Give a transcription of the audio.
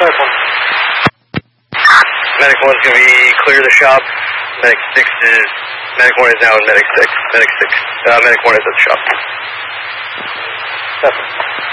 Medic 1's going to be clear of the shop. Medic 1 is now in Medic 6. Medic 1 is at the shop. 7.